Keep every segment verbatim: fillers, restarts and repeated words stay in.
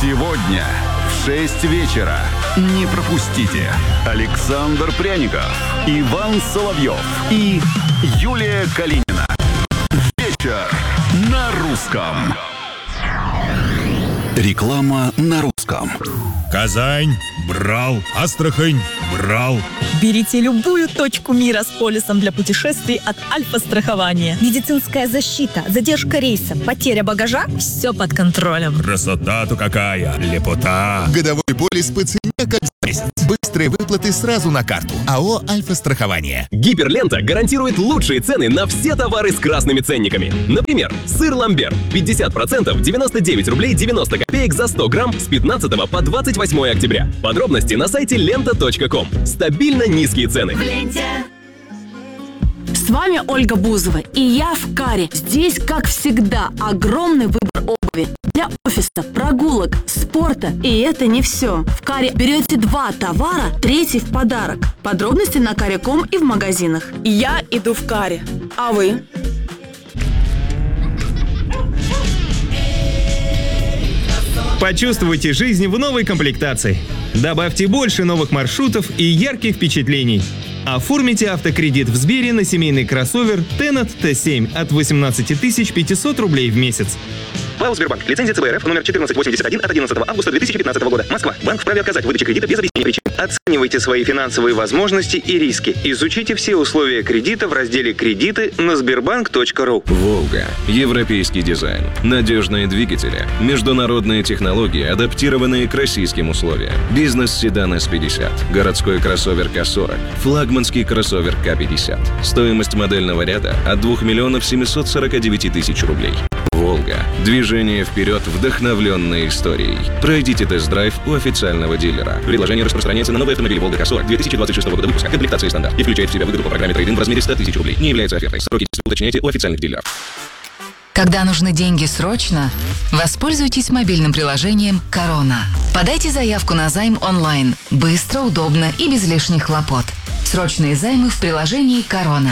Сегодня в шесть вечера. Не пропустите. Александр Пряников, Иван Соловьев и Юлия Калинина. Вечер на русском. Реклама на русском. Казань брал, Астрахань брал. Берите любую точку мира с полисом для путешествий от Альфа-страхования. Медицинская защита, задержка рейса, потеря багажа – все под контролем. Красота-то какая, лепота. Годовой полис по цене как за месяц. Быстрые выплаты сразу на карту. АО «Альфа-страхование». Гиперлента гарантирует лучшие цены на все товары с красными ценниками. Например, сыр ламбер пятьдесят процентов девяносто девять рублей девяносто копеек за сто грамм с пятнадцатого по двадцать восьмое октября. Подробности на сайте лента точка ком. Стабильно низкие цены. В ленте. С вами Ольга Бузова, и я в Каре. Здесь, как всегда, огромный выбор обуви для офиса, прогулок, спорта. И это не все. В Каре берете два товара, третий в подарок. Подробности на каре точка ком и в магазинах. Я иду в Каре. А вы? Почувствуйте жизнь в новой комплектации. Добавьте больше новых маршрутов и ярких впечатлений. Оформите автокредит в Сбере на семейный кроссовер Tenat Т семь от восемнадцать тысяч пятьсот рублей в месяц. ПАО «Сбербанк». Лицензия ЦБ РФ номер четырнадцать восемьдесят один от одиннадцатого августа две тысячи пятнадцатого года. Москва. Банк вправе отказать в выдаче кредита без объяснения причин. Оценивайте свои финансовые возможности и риски. Изучите все условия кредита в разделе «Кредиты» на сбербанк точка ру. «Волга». Европейский дизайн. Надежные двигатели. Международные технологии, адаптированные к российским условиям. Бизнес-седан С пятьдесят. Городской кроссовер К сорок. Флагманский кроссовер К пятьдесят. Стоимость модельного ряда от двух миллионов семьсот сорок девять тысяч рублей. «Волга». Движение вперед, вдохновленное историей. Пройдите тест-драйв у официального дилера. Предложение распространяется на новые автомобили «Волга К сорок» две тысячи двадцать шестого года выпуска. Комплектация стандарт. И включает в себя выгоду по программе трейд-ин в размере сто тысяч рублей. Не является офертой. Сроки действия уточняйте у официальных дилеров. Когда нужны деньги срочно, воспользуйтесь мобильным приложением «Корона». Подайте заявку на займ онлайн. Быстро, удобно и без лишних хлопот. Срочные займы в приложении «Корона».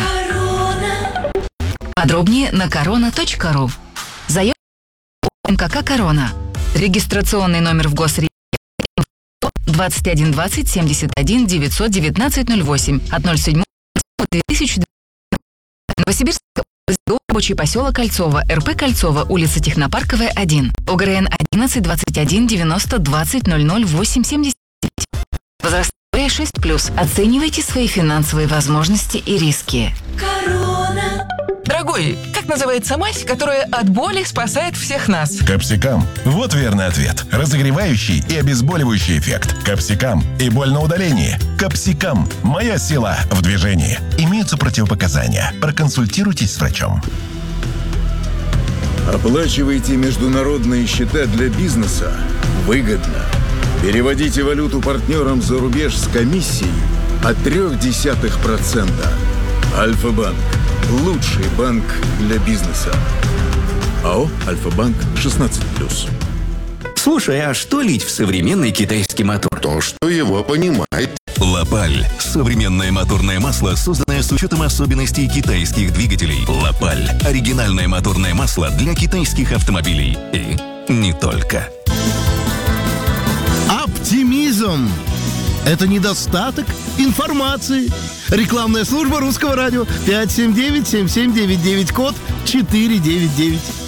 Подробнее на корона точка ру. Заявка МКК «Корона». Регистрационный номер в Госреестре двадцать один двадцать семьдесят один девятьсот девятнадцать ноль восемь от ноль седьмого две тысячи двадцатого. Новосибирск, рабочий поселок Кольцово, РП Кольцово, улица Технопарковая, один. ОГРН одиннадцать двадцать один девяносто двадцать ноль ноль восемь семьдесят девять. Возраст шесть плюс. Оценивайте свои финансовые возможности и риски. Корона. Дорогой, как называется мазь, которая от боли спасает всех нас? Капсикам. Вот верный ответ. Разогревающий и обезболивающий эффект. Капсикам и боль на удалении. Капсикам. Моя сила в движении. Имеются противопоказания. Проконсультируйтесь с врачом. Оплачивайте международные счета для бизнеса выгодно. Переводите валюту партнерам за рубеж с комиссией от трёх десятых процента. Альфа-банк. Лучший банк для бизнеса. АО «Альфа-банк» шестнадцать плюс. Слушай, а что лить в современный китайский мотор? То, что его понимает. Лапаль. Современное моторное масло, созданное с учетом особенностей китайских двигателей. Лапаль. Оригинальное моторное масло для китайских автомобилей. И не только. Оптимизм. Это недостаток информации. Рекламная служба Русского радио. пять семь девять семь семь девять девять, код четыре девять девять.